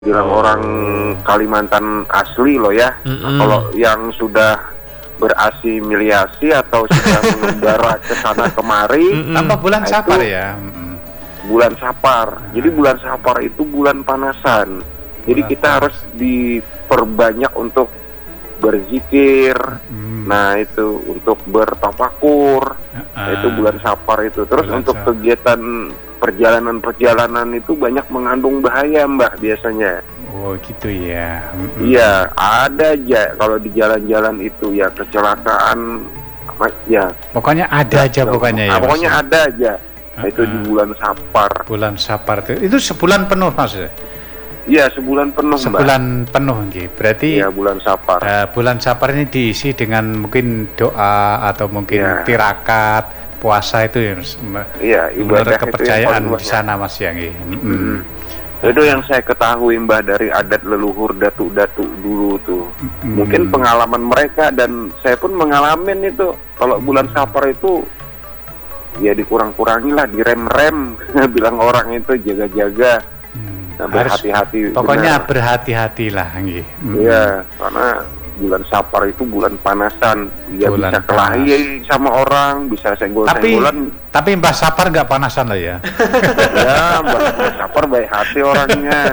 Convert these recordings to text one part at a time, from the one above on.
bilang orang Kalimantan asli loh ya. Kalau yang sudah berasimilasi atau sudah mengembara ke sana kemari, Tambah bulan nah Sapar itu ya. bulan Sapar. Jadi bulan Sapar itu bulan panasan. Jadi kita harus diperbanyak untuk berzikir. Nah itu untuk bertafakur. Itu bulan Sapar itu. Terus Bulan untuk Sapar. kegiatan perjalanan itu banyak mengandung bahaya Mbah biasanya. Oh gitu ya. Iya, ada aja kalau di jalan-jalan itu ya kecelakaan, ya. Pokoknya ada aja pokoknya ya. Pokoknya Mas. ada aja. Nah, itu di bulan Sapar. Bulan Sapar itu sebulan penuh Mas. Iya, sebulan penuh Mbak. Sebulan penuh nggih. Berarti Iya, bulan Sapar. bulan Sapar ini diisi dengan mungkin doa atau mungkin Ya. tirakat, puasa itu ya Mas. Iya, Menurut ibadah itu kepercayaan yang di paling sana Mas ya nggih. Itu yang saya ketahui Mbah dari adat leluhur datuk-datuk dulu tuh. Mungkin pengalaman mereka dan saya pun mengalamin itu. Kalau bulan Sapar itu ya dikurang-kurangi lah, direm-rem bilang orang itu jaga-jaga. Nah, berhati-hati. Pokoknya benar. berhati-hatilah nggih. Iya, karena bulan Sapar itu bulan panasan. Dia Bulan bisa kelahi sama orang, bisa senggol-senggolan. Tapi Mbah Sapar nggak panasan lah ya. Ya, Mbak Sapar baik hati orangnya.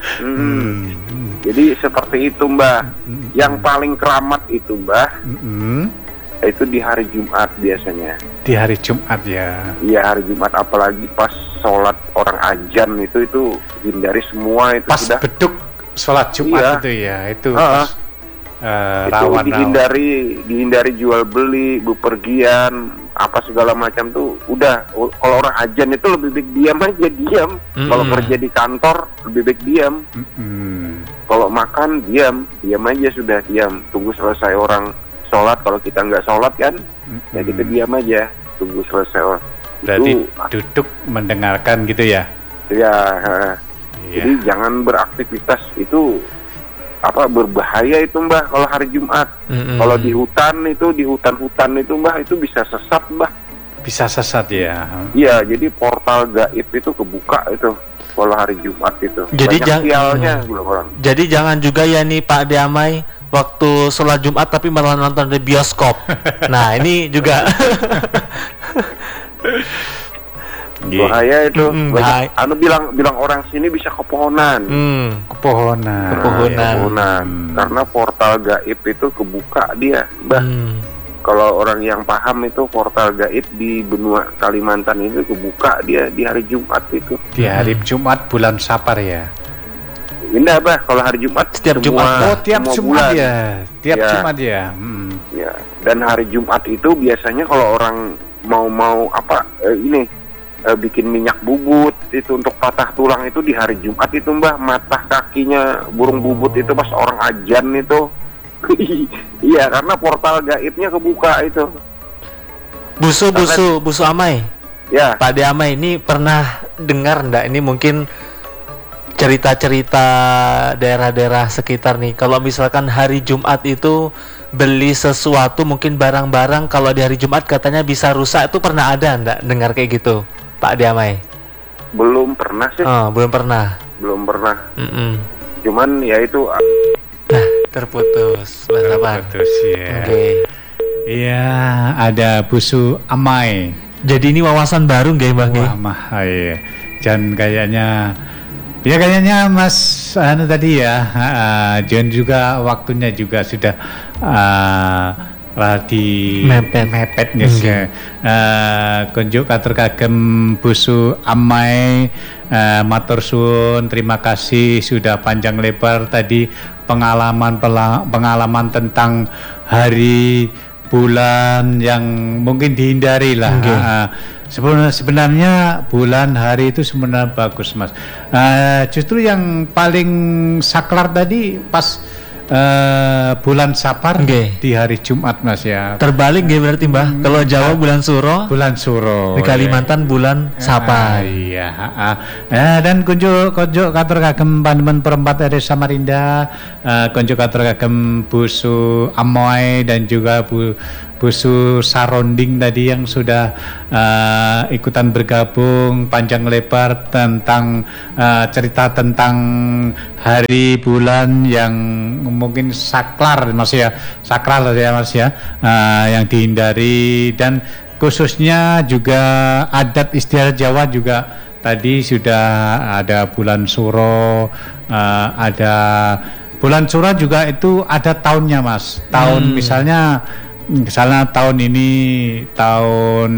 Jadi seperti itu Mbah. Yang paling keramat itu Mbah, itu di hari Jumat biasanya. Di hari Jumat ya. Iya, hari Jumat, apalagi pas sholat orang azan itu hindari semua itu Pas sudah. beduk sholat Jumat Iya. itu ya, itu Ah, pas, itu rawan. dihindari jual beli, bepergian, apa segala macam tuh udah. Kalau orang azan itu lebih baik diam aja, diam. Kalau kerja di kantor lebih baik diam. Kalau makan diam aja, sudah diam. Tunggu selesai orang sholat. Kalau kita nggak sholat kan, ya kita diam aja, tunggu selesai orang. Berarti Itu duduk mendengarkan gitu ya. ya. Iya. Jadi jangan beraktivitas itu berbahaya itu Mbah kalau hari Jumat. Kalau di hutan itu Mbah itu bisa sesat Mbah. Bisa sesat ya. Iya, jadi portal gaib itu kebuka itu kalau hari Jumat itu. Jadi banyak sialnya bilang orang. Jadi jangan juga ya nih Pak Damai waktu sholat Jumat tapi malah nonton di bioskop. Nah ini juga Bahaya itu. bahaya. Bilang orang sini bisa kepohonan. Kepohonan. Kepohonan. Karena portal gaib itu kebuka dia, Mbah. Kalau orang yang paham itu portal gaib di benua Kalimantan itu kebuka dia di hari Jumat itu. Di hari Jumat bulan Sapar ya. Indah Bah, kalau hari Jumat Setiap semua- Jumat. Oh, tiap semua Jumat bulan. ya. Tiap Ya. Jumat ya. Ya, dan hari Jumat itu biasanya kalau orang mau bikin minyak bubut itu untuk patah tulang itu di hari Jumat itu Mbah, matah kakinya burung bubut itu pas orang ajan itu. Iya, karena portal gaibnya kebuka itu. Busu Amai. Ya, Pak Damai ini pernah dengar ndak ini mungkin cerita-cerita daerah-daerah sekitar nih. Kalau misalkan hari Jumat itu beli sesuatu mungkin barang-barang kalau di hari Jumat katanya bisa rusak, itu pernah ada ndak dengar kayak gitu Pak Damai? belum pernah sih, Oh, belum pernah. belum pernah. Mm-mm. Cuman ya itu Nah, terputus Mas Sapar. Terus ya. Oke. Iya, ada Busu Amai. Jadi ini wawasan baru nggak Bang? Wah, mah, iya. Dan kayaknya Mas tadi ya, John juga waktunya juga sudah radi mepet guys ya. Kunjuk katur kagem Busu Amai, matur suwun, terima kasih sudah panjang lebar tadi pengalaman tentang hari bulan yang mungkin dihindari lah. Sebenarnya bulan hari itu sebenarnya bagus Mas. Justru yang paling saklar tadi pas bulan Sapar di hari Jumat Mas ya. Terbalik nggih berarti Mbah. Kalau Jawa bulan Suro, Bulan Suro. di Kalimantan bulan Sapar. Iya. Dan kunjuk katur kagem panjenengan perempat dari Samarinda, kunjuk katur kagem Busu Amoy dan juga Busu Saronding tadi yang sudah ikutan bergabung panjang lebar tentang cerita tentang hari bulan yang mungkin sakral Mas ya, yang dihindari, dan khususnya juga adat istiadat Jawa juga tadi sudah ada bulan Suro, ada bulan Suro juga itu ada tahunnya Mas. Tahun misalnya tahun ini tahun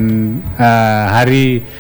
hari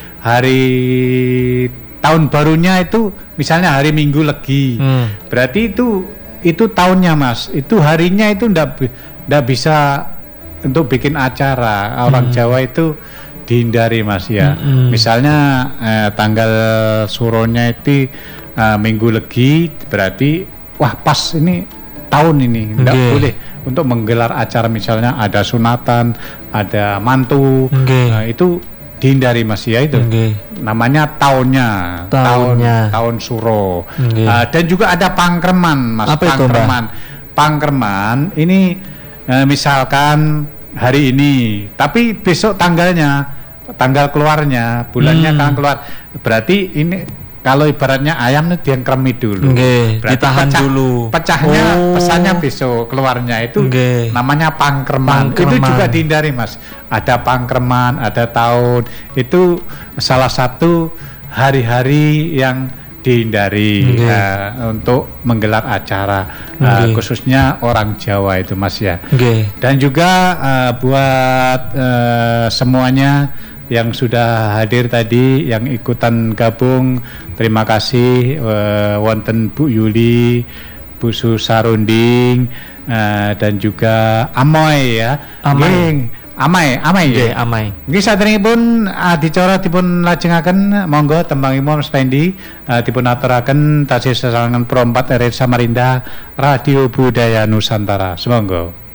tahun barunya itu misalnya hari Minggu Legi. Berarti itu tahunnya Mas. Itu harinya itu ndak bisa untuk bikin acara. Orang Jawa itu dihindari Mas ya. Misalnya tanggal suronya itu Minggu Legi, berarti wah pas ini tahun ini tidak boleh untuk menggelar acara, misalnya ada sunatan, ada mantu, itu dihindari Mas ya, itu namanya tahun suro. Dan juga ada pangkreman Mas. Apa Pangkreman ini misalkan hari ini, tapi besok tanggal keluarnya, bulannya kan keluar. Berarti ini kalau ibaratnya ayam itu diangkremi dulu. Ditahan dulu. Pesannya besok keluarnya itu namanya pangkreman. Itu juga dihindari Mas. Ada pangkreman, ada tahun. Itu salah satu hari-hari yang dihindari untuk menggelar acara, khususnya orang Jawa itu Mas ya. Dan juga buat semuanya yang sudah hadir tadi, yang ikutan gabung, terima kasih. Wonten Bu Yuli, Bu Susarunding, dan juga Amoy ya. Amai. Nggih saderengipun adicara dipun lajengaken, monggo tembangipun Spendi dipun aturaken tasih sesarengan Pro 4 RRI Samarinda Radio Budaya Nusantara. Semonggo.